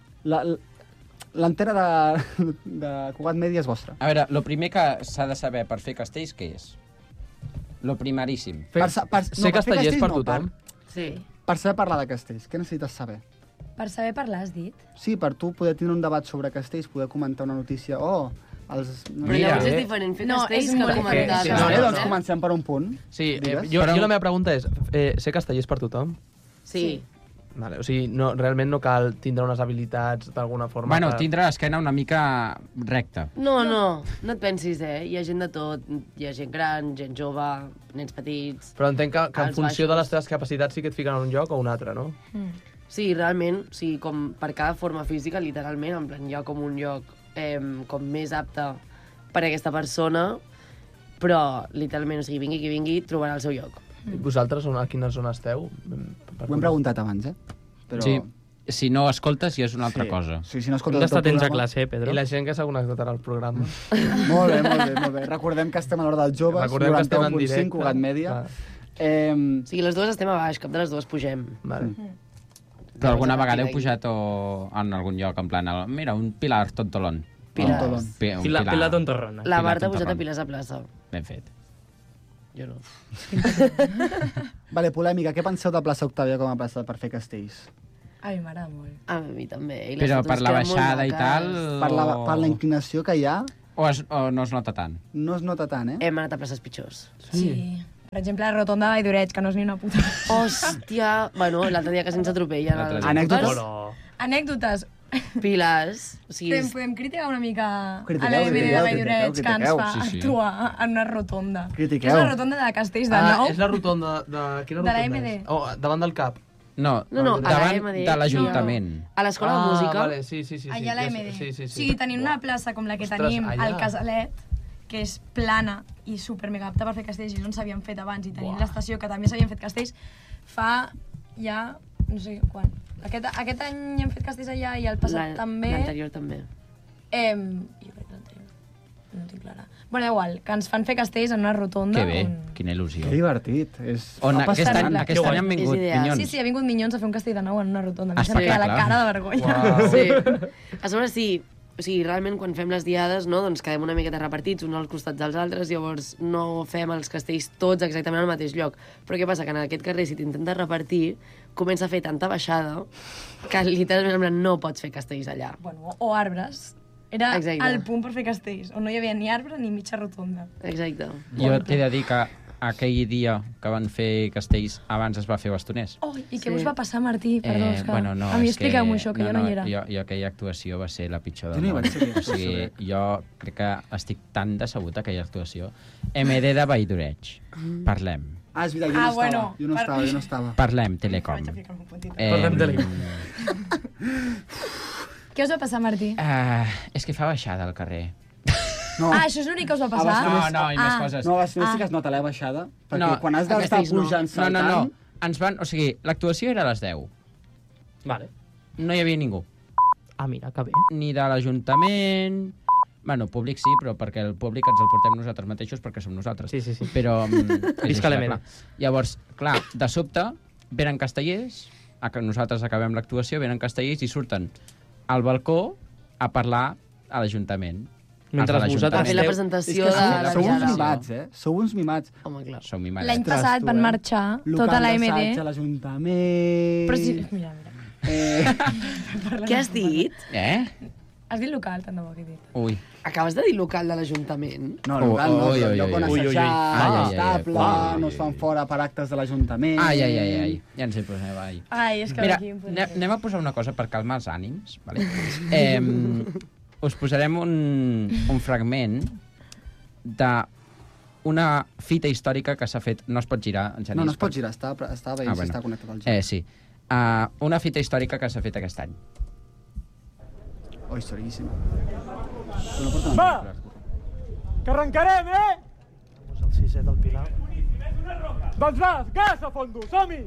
L'antena de Cugat Mèdia és vostra. A veure, el primer que s'ha de saber per fer castells, què és? Lo primeríssim. Ser castellers per tothom. Sí. Per saber parlar de castells, què necessites saber? Per saber parlar, has dit? Sí, per tu poder tenir un debat sobre castells, poder comentar una notícia, Però llavors és diferent fer castells que comentar. Sí, doncs comencem per un punt. Sí, Digues. jo la meva pregunta és, ser castellers per tothom? Sí. Vale, o sigui, realment no cal tindre unes habilitats d'alguna forma... Bueno, tindre l'esquena una mica recta. No et pensis, Hi ha gent de tot. Hi ha gent gran, gent jove, nens petits... Però entenc que en Alts, funció de baixos. les teves capacitats sí que et fiquen en un lloc o un altre, no? Sí, realment, com per cada forma física, literalment, en plan, hi ha com un lloc com més apte per a aquesta persona, però, literalment, o sigui, vingui qui vingui, trobarà el seu lloc. I vosaltres a quina zona esteu? Ho hem preguntat abans, Però... Sí, si no escoltes ja és una altra cosa. Sí, si no escoltes Hem d'estar tot el atents a programa- classe, Pedro. I la gent que s'ha connectat al programa. Molt bé, molt bé. Recordem que estem a l'hora dels joves, Recordem que estem en 91.5, directe. Cugat Mèdia. O sigui, les dues estem a baix, cap de les dues pugem. Vale. Però alguna vegada heu pujat en algun lloc, en plan, mira, un pilar tontolón. Pilars. Pilar tontorrona. La Marta ha pujat a Pilars a plaça. Ben fet. Jo no. Vale, polèmica. Què penseu de plaça Octàvia com a plaça per fer castells? A mi m'agrada molt. A mi també. I les Però fotos per la queden molt baixada i maques. tal... Per la inclinació que hi ha, O no es nota tant? no es nota tant, Hem anat a places pitjors. Sí. Per exemple, la rotonda de Valldoreig, que no és ni una puta. Hòstia! Bueno, l'altre dia que se'ns atropellen. L'altre dia. Anècdotes? Anècdotes. Pilars. O sigui, Podem criticar una mica Critiqueu, a la MD de Valldoreig, que ens critiqueu, fa sí, sí. actuar en una rotonda. Critiqueu. És la rotonda de Castells de Nou. És la rotonda de... Quina De la rotonda MD. és? Oh, davant del CAP. No, No, a la davant MD. de l'Ajuntament. a l'escola de música. Vale, sí. Allà a la ja sé, MD. Sí. O sigui, tenint una plaça com la que Ostres, tenim allà. al Casalet, que és plana i super mega apta per fer castells i no s'havien fet abans, i tenint l'estació que també s'havien fet castells, fa ja no sé quan. Aquest any hem fet castells allà i el passat també. L'anterior també. Jo crec que l'anterior. No ho tinc clara. Bueno, igual, que ens fan fer castells en una rotonda. Que bé, on... quina il·lusió. Que divertit. On Ha passat aquest any tant. han vingut Minyons. Sí, ha vingut Minyons a fer un castell de nou en una rotonda. Ah, Em sembla que hi ha la espectacle. cara de vergonya. Uau. Sí. A sobre sí, o sigui, realment quan fem les diades, no, doncs quedem una miqueta repartits, uns als costats dels altres, llavors no fem els castells tots exactament al mateix lloc. Però què passa? Que en aquest carrer, si t'intentes repartir, comença a fer tanta baixada que literalment en plan, no pots fer castells allà. Bueno, o arbres. Era Exacte. el punt per fer castells, on no hi havia ni arbre ni mitja rotonda. Exacte. Jo t'he de dir que aquell dia que van fer castells abans es va fer bastoners. Oh, i què us va passar, Martí? Perdó, és que... Bueno, no, a mi és expliqueu-m'ho això, que jo no hi era. Jo aquella actuació va ser la pitjor Jo del no hi món. vaig ser, O sigui, jo crec que estic tan decebut aquella actuació. MD de Valldoreig. Parlem. Ah, és veritat, jo no estava. bueno, Jo no estava. Parlem, Telecom. Parlem Telecom. Què us va passar, Martí? És que fa baixada al carrer. això és l'únic que us va passar? No, i més coses. No, a Bastioners sí que es nota la baixada, perquè quan has d'estar pujant saltant... No. Ens van... O sigui, l'actuació era a les 10. Vale. No hi havia ningú. Ah, mira, que bé. Ni de l'Ajuntament... Bueno, públic sí, però perquè el públic ens el portem nosaltres mateixos perquè som nosaltres. Sí. Però... Visca l'Emena. Llavors, clar, de sobte, venen castellers, que nosaltres acabem l'actuació, venen castellers i surten al balcó a parlar a l'Ajuntament. Mentre vosaltres a fer la presentació de la Sou uns mimats, Sou uns mimats. Home, clar. Som mimats. L'any passat van marxar tota la MD. Local d'assaig a l'Ajuntament... Però sí, mira. Què has dit? Has dit local, tant de bo que he dit. Ui. Acabes de dir local de l'Ajuntament? No, local no, el lloc on assajar, estable, no es fan fora per actes de l'Ajuntament... Ai. Ja ens hi posem, ai. Ai, és que mira, aquí... anem a posar una cosa per calmar els ànims, vale? Us posarem un fragment d'una fita històrica que s'ha fet... No es pot girar, en Genís. No es pot girar, està veient si està connectat al gir. Sí. Una fita històrica que s'ha fet aquest any. Oh, històriquíssima. Va! Que arrencarem, Vamos al 6è del Pilar. Doncs va, gas a fondo, som-hi!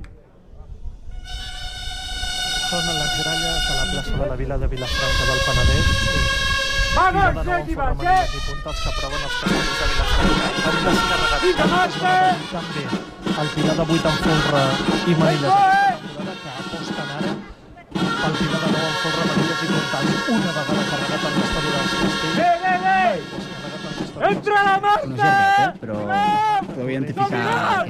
Sonen les gralles a la plaça de la Vila de Vilafranca del Penedès. Vamos, aquí va, què? I puntals que aproven els castells de Vilafranca. Vinga, Marta! També el Pilar de 8 en folre i Manilles. Que aposten ara pel Pilar de 9 en folre, Manilles i puntals. Una vegada carregat en l'història dels castells. Entra la Marta! No és llarguet, però podeu identificar...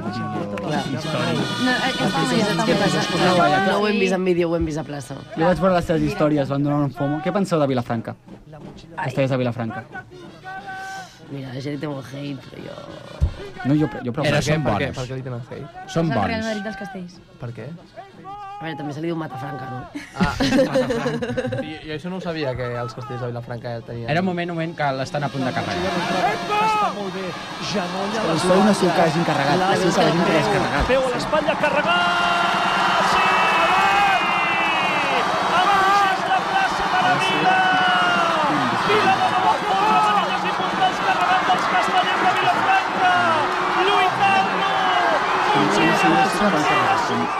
Què passa? No ho hem vist en vídeo, ho hem vist a plaça. Jo vaig veure les seves històries, van donar un fomo. Què penseu de Vilafranca? Castellers de Vilafranca. Mira, la gent té molt hate, però jo... No, jo però... Són bons. Per què li tenen hate? Són És el Real bons. Madrid dels castells. Per què? A veure, també se li diu Matafranca, no? Matafranca. Jo això no ho sabia, que els castells de Vilafranca tenien... Era un moment que l'estan a punt de carregar. Està molt bé. Genolla Però sou una ciutat que hagin carregat. La ciutat que hagin descarregat. Peu a l'espatlla, carregar! Sí! Abans la plaça de la Vila! Vila de nou a fora, Manilles i puntals carregant dels castellers de Vilafranca! Lluitant-lo!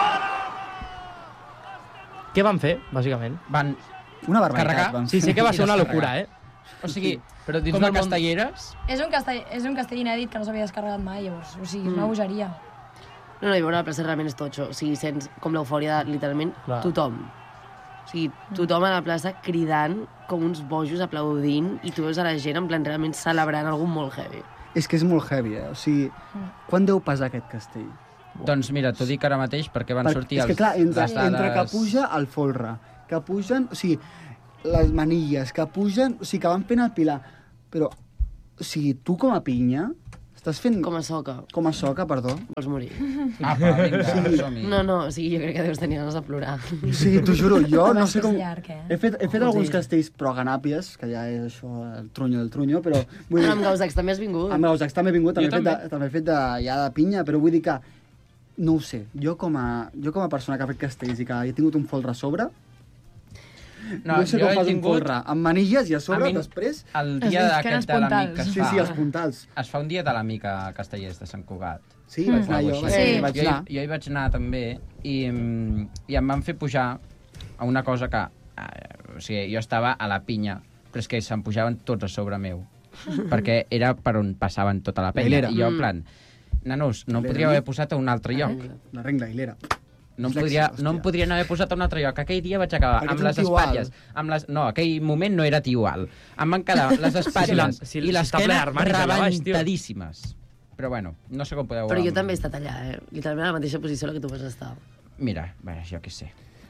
Què van fer, bàsicament? Van una barbaritat. Carregar? Sí que va ser una locura, O sigui, però dins com a del món- castelleres... És un castell inèdit que no s'havia descarregat mai, llavors. O sigui, és una bogeria. No, i veure la plaça realment és totxo. O sigui, sents com l'eufòria de, literalment, Clar. tothom. O sigui, tothom a la plaça cridant com uns bojos, aplaudint, i tu veus a la gent en plan realment celebrant algú molt heavy. És que és molt heavy, O sigui, quan deu pesar aquest castell? Doncs mira, t'ho dic ara mateix perquè van sortir és que clar, les entre que dades... puja el folre, que pugen, o sigui, les manilles, que pugen, o sigui, que van fent el pilar, però, o sigui, tu com a pinya, estàs fent... Com a soca. Com a soca, perdó. Vols morir. Apa, vinga, som-hi. No, o sigui, jo crec que deus tenir ganes de plorar. Sí, t'ho juro, jo no sé com... És llarg, He fet alguns castells proganàpies, que ja és això, el trunyo del trunyo, però... Però amb Gausacs també has vingut. Amb Gausacs també he vingut, Jo també he fet ja de pinya, però vull dir que no ho sé, jo com a persona que ha fet castells i que he tingut un folre a sobre, no sé com fas un folre, amb manilles i a sobre, després... El dia d'aquest de l'amic que es fa... Sí, els puntals. Es fa un dia de l'amic a Castellers de Sant Cugat. Sí, vaig anar jo, vaig anar. Jo hi vaig anar també i em van fer pujar a una cosa que... O sigui, jo estava a la pinya, però és que se'n pujaven tots a sobre meu, perquè era per on passaven tota la penya. I jo, en plan... Nanos, no em podríeu haver posat a un altre lloc. La regla hilera. No em podrien haver posat a un altre lloc. Aquell dia vaig acabar amb les espatlles. No, aquell moment no era tiual. Em van quedar les espatlles i l'esquena rebentadíssimes. Però bueno, no sé com podeu... Però jo també he estat allà, literalment a la mateixa posició en la que tu vas estar. Mira, jo què sé.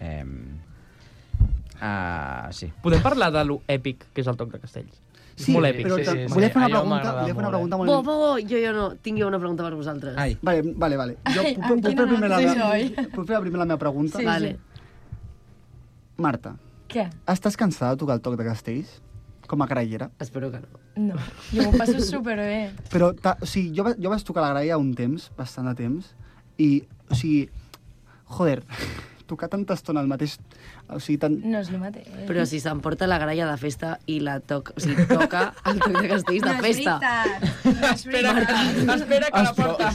Sí. Podem parlar de lo èpic que és el Toc de Castells? Sí, molt èpic. però volia fer una pregunta molt... Jo no. Tinc jo una pregunta per vosaltres. Ai. Vale. Jo puc fer primer la meva pregunta? Sí, vale. Marta. Què? Estàs cansada de tocar el Toc de Castells? Com a grallera? Espero que no. No, jo m'ho passo superbé. Però, o sigui, jo vaig tocar la graella un temps, bastant de temps, i, o sigui, joder, tocar tanta estona el mateix... O sigui, tant... No és el mateix. Però si s'emporta la gralla de festa i la toca... O sigui, toca el toc de castells de festa. No és veritat. Espera que la porta.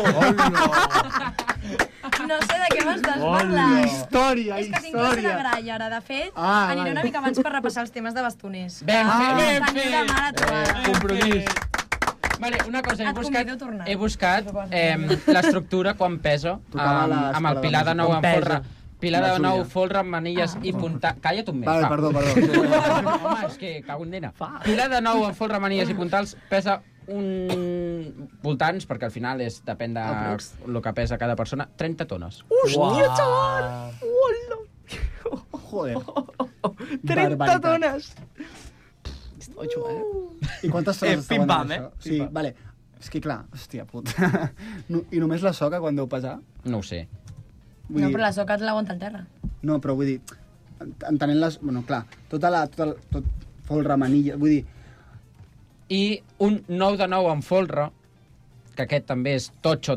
No sé de què m'estàs parlant. Història, És que tinc classe de gralla, ara. De fet, aniré una mica abans per repassar els temes de bastoners. Ben fet. Teniu la mare trobada. Compromís. Vale, una cosa, Et convido a tornar. he buscat l'estructura quan pesa amb el pilar de nou en folre. Pilar de nou, folre, manilles i puntal... Calla't un mes, Vale, va. perdó. Home, és que cago en nena. Pilar de nou en folre, manilles i puntals pesa voltants, perquè al final depèn de el que pesa cada persona, 30 tones. Hòstia, xaval! Joder. 30 tones! I quantes tones estaven pim-pam, en això? Sí, vale. És que clar, hòstia puta. I només la soca quan deu pesar? No ho sé. No, però la soca l'aguanta al terra. No, però vull dir, entenent les... Bueno, clar, tot folre, manilla... Vull dir... I un 9 de 9 en folre, que aquest també és totxo,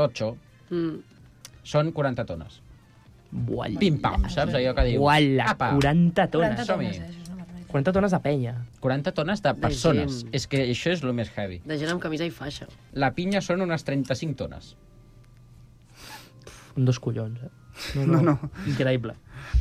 són 40 tones. Bualla. Pim-pam, saps allò que diu? Uala, Apa. 40 tones. 40 som-hi. tones, això és una barbaritat. 40 tones de penya. 40 tones de persones. gent. És que això és el més heavy. De gent amb camisa i faixa. La pinya són unes 35 tones. Un dos collons, eh? No. Increïble.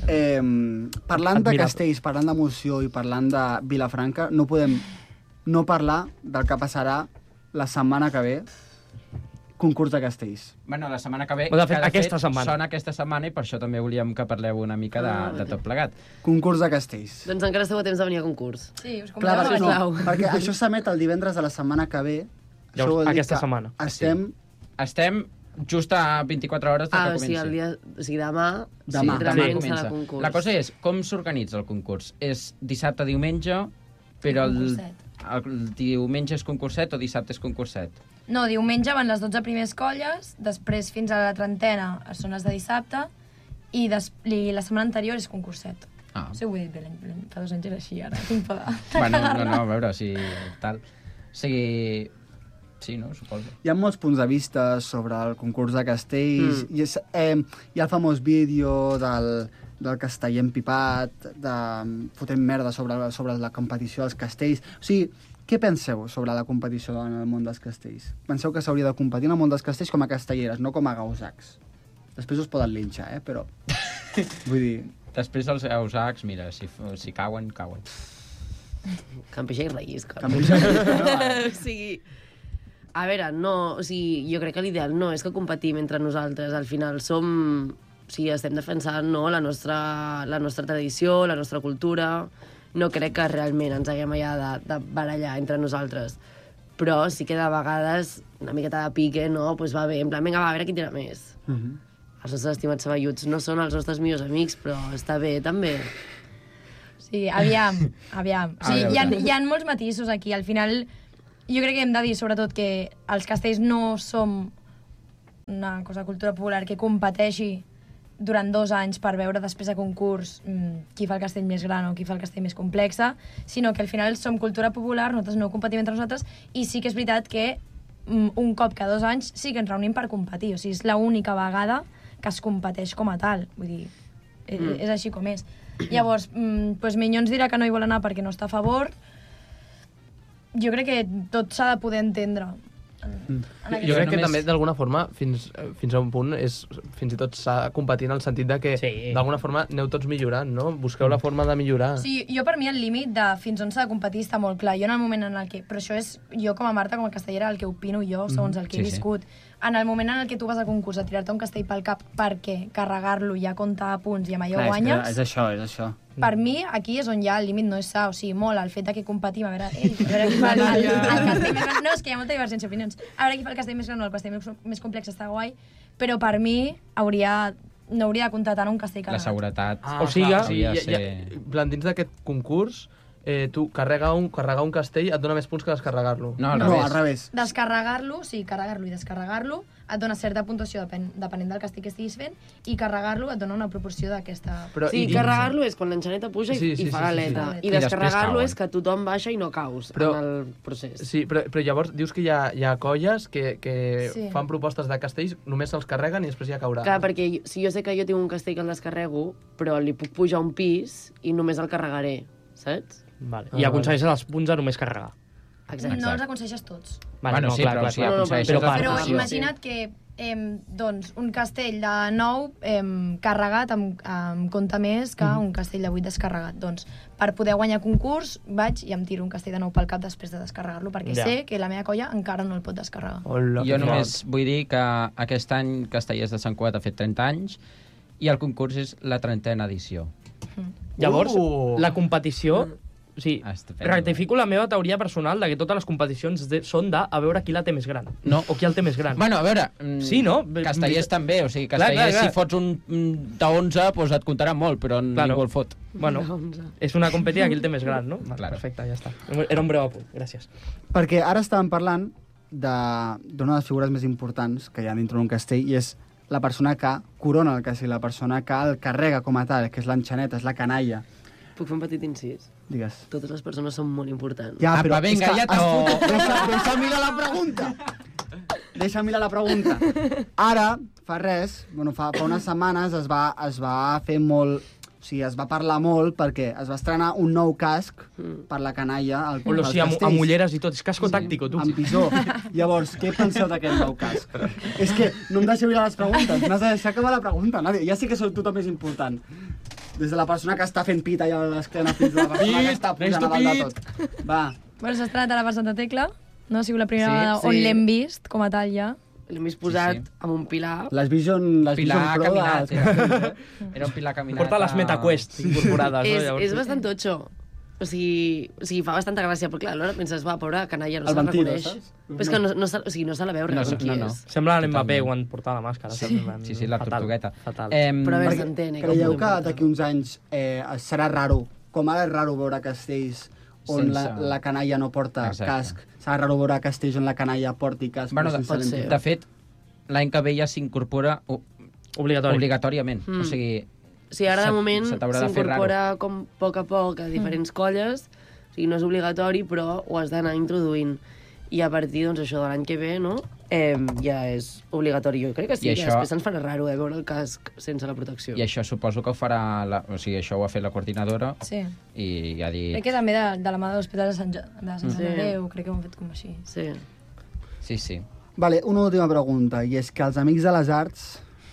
Parlant de Admirable. castells, parlant d'emoció i parlant de Vilafranca, no podem no parlar del que passarà la setmana que ve, concurs de castells. Bueno, la setmana que ve, De fet, que aquesta setmana. sona aquesta setmana i per això també volíem que parleu una mica de tot plegat. Concurs de castells. Doncs encara esteu a temps de venir a concurs. Sí, us Clar, convideu a perquè, venir. no, perquè això s'emet el divendres de la setmana que ve. Això Llavors, vol dir aquesta que setmana. Estem just a 24 hores de que O comenci. sigui, el dia... O sigui, demà... Demà. literalment Sí. serà concurs. La cosa és, com s'organitza el concurs? És dissabte, diumenge, però el diumenge és concurset o dissabte és concurset? No, diumenge van les 12 primers colles, després fins a la trentena són les de dissabte, i la setmana anterior és concurset. Ah. Sí, ho he dit bé, fa 2 anys era així, ara tinc por de... Bueno, no, a veure, si tal... O sigui... Sí, no? Suposo. Hi ha molts punts de vista sobre el concurs de castells. Hi ha el famós vídeo del casteller empipat, de fotent merda sobre la competició dels castells. O sigui, què penseu sobre la competició en el món dels castells? Penseu que s'hauria de competir en el món dels castells com a castelleres, no com a gausacs? Després us poden linxar, però... Vull dir... Després els eusacs, mira, si cauen, cauen. Campixa i rellisca. Campixa i rellisca, no? O sigui... A veure, no, o sigui, jo crec que l'ideal no és que competim entre nosaltres. Al final som... O sigui, estem defensant no, la nostra tradició, la nostra cultura. No crec que realment ens haguem allà de barallar entre nosaltres. Però sí que de vegades una miqueta de pique, no? Pues va bé, en plan, vinga, va, a veure qui tira més. Els nostres estimats saballuts no són els nostres millors amics, però està bé, també. Sí, aviam. O sigui, hi ha molts matisos aquí. Al final, jo crec que hem de dir, sobretot, que els castells no som una cosa de cultura popular que competeixi durant 2 anys per veure després de concurs qui fa el castell més gran o qui fa el castell més complexa, sinó que al final som cultura popular, nosaltres no competim entre nosaltres, i sí que és veritat que un cop cada 2 anys sí que ens reunim per competir. O sigui, és l'única vegada que es competeix com a tal. Vull dir, és així com és. Llavors, doncs Minyons dirà que no hi vol anar perquè no està a favor. Jo crec que tot s'ha de poder entendre. Jo crec que també, d'alguna forma, fins a un punt, fins i tot s'ha competit en el sentit de que, d'alguna forma, aneu tots millorant, no? Busqueu la forma de millorar. Sí, jo per mi el límit de fins on s'ha de competir està molt clar. Jo en el moment en el que... Però això és jo com a Marta, com a castellera, el que opino jo, segons el que he viscut. En el moment en el que tu vas a concurs a tirar-te un castell pel cap perquè carregar-lo ja compta punts i amb allò guanyes... És això. Per mi, aquí és on ja el límit no és sa. O sigui, molt el fet de que competim, a veure qui fa el castell més gran. No, és que hi ha molta divergència d'opinions. A veure qui fa el castell més gran o el castell més complex està guai, però per mi no hauria de comptar tant un castell carregat. La seguretat. O sigui, dins d'aquest concurs tu carregar un castell et dona més punts que descarregar-lo. No, al revés. Descarregar-lo, sí, carregar-lo i descarregar-lo et dona certa puntuació depenent del castell que estiguis fent, i carregar-lo et dona una proporció d'aquesta... Sí, carregar-lo és quan l'enxaneta puja i fa l'aleta. I descarregar-lo és que tothom baixa i no caus en el procés. Sí, però llavors dius que hi ha colles que fan propostes de castells, només se'ls carreguen i després ja caurà. Clar, perquè si jo sé que jo tinc un castell que el descarrego, però li puc pujar un pis i només el carregaré, saps? Vale. I aconsegueixes els punts de només carregar. Exacte. No els aconsegueixes tots. Bueno, sí, clar. Però imagina't que doncs, un castell de 9 carregat em compta més que un castell de 8 descarregat. Doncs, per poder guanyar concurs, vaig i em tiro un castell de 9 pel cap després de descarregar-lo, perquè sé que la meva colla encara no el pot descarregar. Jo només vull dir que aquest any Castellers de Sant Cugat ha fet 30 anys i el concurs és la 30a edició. Llavors, la competició... O sigui, rectifico la meva teoria personal de que totes les competicions són de a veure qui la té més gran. No. O qui el té més gran. Bueno, a veure, sí, no? Castellers també, o sigui, Castellers si fots un de 11, doncs et comptarà molt, però ningú el fot. Bueno, és una competició qui el té més gran, no? Perfecte, ja està. Era un breu apunt, gràcies. Perquè ara estàvem parlant d'una de les figures més importants que hi ha dintre d'un castell, i és la persona que corona el castell, la persona que el carrega com a tal, que és l'enxaneta, és la canalla. Puc fer un petit incís? Digues. Totes les persones són molt importants. Ja, però vinga, ja deixa mirar la pregunta. Deixa mirar la pregunta. Ara, fa unes setmanes es va fer molt... O sigui, es va parlar molt perquè es va estrenar un nou casc per la canalla al castells. Amb ulleres i tot, és casco tàctico, tu. Amb pisó. Llavors, què penseu d'aquest nou casc? És que no em deixeu mirar les preguntes, m'has de deixar acabar la pregunta, Nadia. Ja sé que sou tu també és important. Des de la persona que està fent pit allà a l'esclena fins a la persona que està pujant a dalt de tot. Va. Bueno, s'ha estrenat ara per Santa Tecla, no? Ha sigut la primera vegada on l'hem vist, com a tal, ja. L'hem vist posat amb un pilar. Les Vision Pro era un pilar caminat. Porta les MetaQuest incorporades. És bastant totxo. O sigui, fa bastanta gràcia, però clar, alhora penses, va, pobra canalla, no se la reconeix. Però és que no se la veu res qui és. Sembla l'Mbappé quan portava la màscara. Sí, la tortugueta. Però a veure, s'entén. Creieu que d'aquí uns anys serà raro, com ara és raro veure castells on la canalla no porta casc, serà raro veure castells on la canalla porti casc? De fet, l'any que ve ja s'incorpora obligatòriament. O sigui, sí, ara de moment s'incorpora com a poc a diferents colles, o sigui, no és obligatori, però ho has d'anar introduint. I a partir, doncs, això de l'any que ve, no?, ja és obligatori. Jo crec que sí, que després se'ns farà raro veure el casc sense la protecció. I això suposo que ho farà... O sigui, això ho ha fet la coordinadora. Sí. I ja ha dit... Crec que també de la mà de l'Hospital de Sant Andreu, crec que ho han fet com així. Sí. Sí. Vale, una última pregunta, i és que els Amics de les Arts...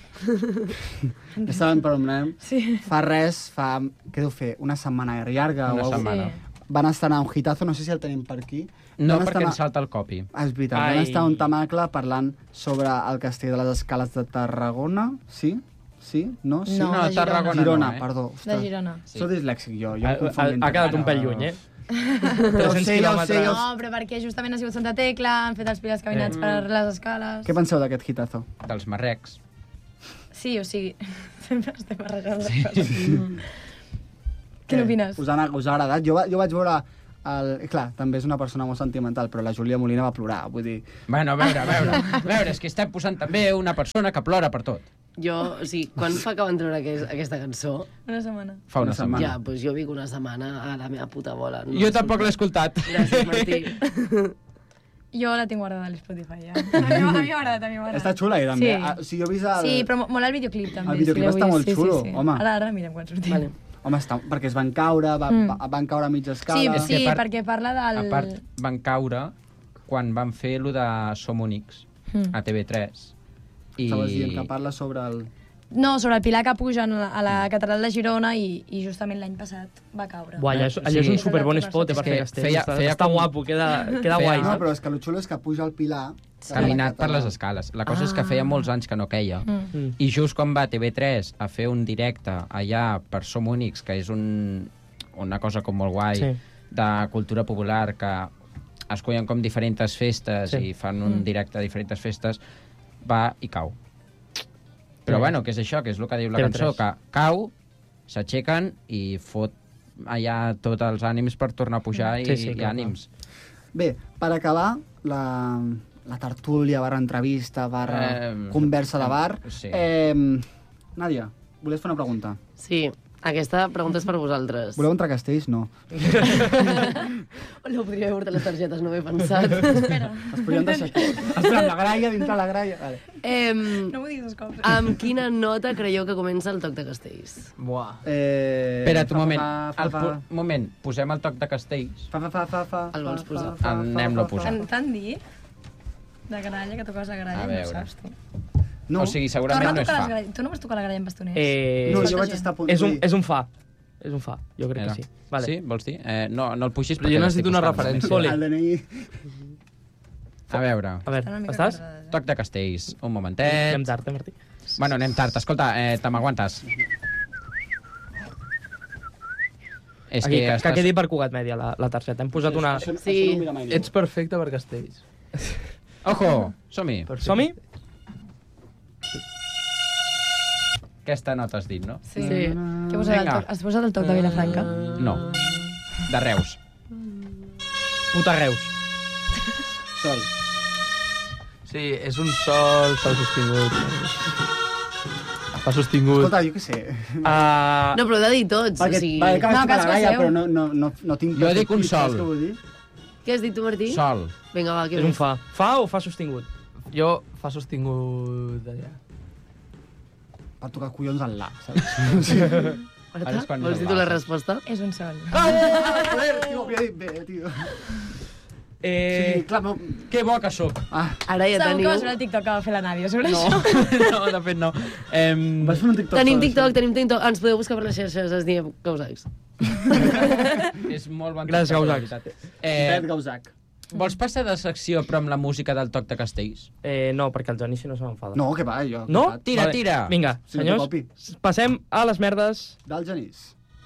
Ja saben per on anem. Fa res, què deu fer? Una setmana llarga? Una setmana. Van estrenar un hitazo, no sé si el tenim per aquí. No, perquè ens salta el copi. És veritat, van estar un tamacle parlant sobre el castell de les Escales de Tarragona. Sí? Sí? No? Sí? No, de Girona. Girona, perdó. De Girona. Soc dislèxic jo. Ha quedat un pèl lluny, Ho sé. No, però perquè justament ha sigut Santa Tecla, han fet els pilars caminats per les escales. Què penseu d'aquest hitazo? Dels marrecs. Sí, o sigui, sempre estem barrejant les coses. Què n'opines? Us ha agradat? Jo vaig veure... Clar, també és una persona molt sentimental, però la Júlia Molina va plorar, vull dir... Bueno, a veure, és que estem posant també una persona que plora per tot. Jo, o sigui, quan fa que van treure aquesta cançó? Una setmana. Fa una setmana. Ja, doncs jo vinc una setmana a la meva puta bola. Jo tampoc l'he escoltat. Gràcies, Martí. Jo la tinc guardada a l'Spotify, ja. A mi m'ha agradat. Està xula, també. Sí. Jo he vist sí, però mola el videoclip, també. El videoclip està molt xulo, home. Ara mirem quan sortim. Vale. Home, perquè es van caure, van caure a mitja escala... Sí, perquè parla del... A part, van caure quan van fer lo de Som Únics, a TV3. Estaves dient que parla sobre el... No, sobre el pilar que puja a la catedral de Girona i justament l'any passat va caure. Allò és un superbon spot per fer castells. Està guapo, queda guai. No, però és que el xulo és que puja al pilar... Caminat per les escales. La cosa és que feia molts anys que no queia. I just quan va TV3 a fer un directe allà per Som Únics, que és una cosa com molt guai, de cultura popular, que escollen com diferents festes i fan un directe a diferents festes, va i cau. Però bueno, què és això? Que és el que diu la cançó, que cau, s'aixequen i fot allà tots els ànims per tornar a pujar i ànims. Bé, per acabar, la tertúlia, entrevista, conversa de bar... Sí. Nàdia, volies fer una pregunta? Sí, aquesta pregunta és per vosaltres. Voleu entrar a Castells? No. No podria haver portat les targetes, no m'he pensat. Espera. Es podrien deixar aquí. Espera, la graia, dintre la graia. Vale. No m'ho diguis els cops. Amb quina nota creieu que comença el toc de Castells? Buah. Espera't un moment. Moment, posem el toc de Castells. El vols posar? Anem-lo a posar. T'han dit de gralla, que toques la gralla, no saps tu. No. O sigui, segurament no és fa. Tu no vas tocar la gralla amb bastoners? No, jo vaig estar a punt. És un fa. És un fa, jo crec que sí. Vale. Sí, vols dir? No el puixis perquè... Jo necessito una referència. El DNI... A veure, estàs? Toc de Castells, un momentet. Anem tard, Martí? Bueno, anem tard. Escolta, te m'aguantes. És que quedi per Cugat Mèdia, la targeta. Hem posat una... Sí. Ets perfecte per Castells. Ojo, som-hi. Som-hi? Aquesta nota has dit, no? Sí. Has posat el toc de Vilafranca? No. De Reus. Puta Reus. Sol. Sí, és un sol sostingut. Fa sostingut. Escolta, jo què sé. No, però ho he de dir tots. Perquè vaig tocar la graia, però no tinc... Jo dic un sol. Què has dit tu, Martí? Sol. Vinga, va, què és un fa. Fa o fa sostingut? Jo fa sostingut d'allà. Per tocar collons al la, saps? Vols dir tu la resposta? És un sol. Joder, tio, havia dit bé, tio. Sí, clar, no... Que bo que soc. Ara ja Segur teniu... que vas veure el TikTok que va fer la Nàdia sobre això. No, de fet no. Vas fer un TikTok? Tenim TikTok. Ens podeu buscar per les xarxes, es diem Gausacs. És molt bon. Gràcies, Gausac. Bet Gausac. Vols passar de secció però amb la música del toc de Castells? No, perquè el Johnny si no se m'enfada. No, que va, jo... No? Tira. Vinga, senyors, passem a les merdes... Del Genís.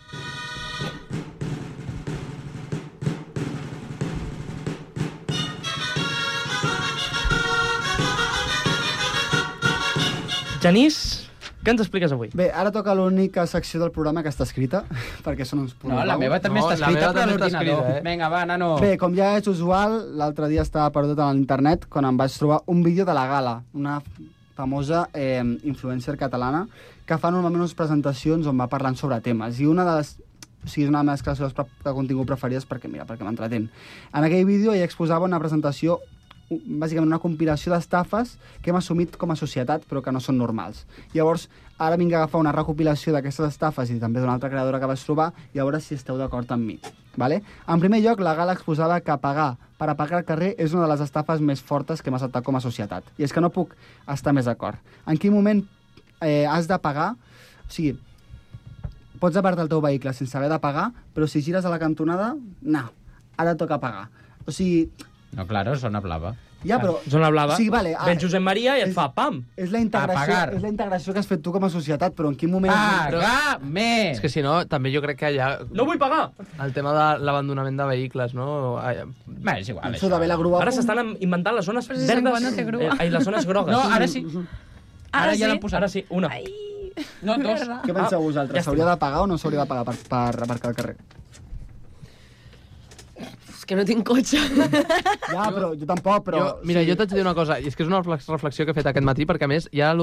Genís, què ens expliques avui? Bé, ara toca l'única secció del programa que està escrita, perquè són uns punts. No, la meva també està escrita per l'ordinador. Vinga, va, nano. Bé, com ja és usual, l'altre dia estava perdut a l'internet quan em vaig trobar un vídeo de la Gala, una famosa influencer catalana que fa normalment unes presentacions on va parlant sobre temes. I una de les... O sigui, és una de les classes de contingut preferides perquè m'entretén. En aquell vídeo ella exposava una presentació, bàsicament una compilació d'estafes que hem assumit com a societat però que no són normals. Llavors, ara vinc a agafar una recopilació d'aquestes estafes i també d'una altra creadora que vaig trobar i a veure si esteu d'acord amb mi. Vale? En primer lloc, la Gala exposava que pagar per aparcar al carrer és una de les estafes més fortes que hem acceptat com a societat. I és que no puc estar més d'acord. En quin moment has de pagar? O sigui, pots apartar el teu vehicle sense haver de pagar, però si gires a la cantonada, no, ara toca pagar. O sigui... No, claro, zona blava. Ja, però... Zona blava. Sí, vale, ven Josep Maria i et fa pam. És la integració que has fet tu com a societat, però en quin moment... Pagar més! És que si no, també jo crec que allà... No vull pagar! El tema de l'abandonament de vehicles, no? Bé, és igual. Això d'haver la grua... Ara s'estan inventant les zones verdes... no té grua. Les zones grogues. No, ara sí. Ara ja l'han posat. Ara sí, una. No, dos. Què penseu vosaltres? S'hauria de pagar o no s'hauria de pagar per aparcar al carrer? És que no tinc cotxe. Ja, però jo tampoc, però... Mira, jo t'haig de dir una cosa, i és que és una reflexió que he fet aquest matí, perquè a més hi ha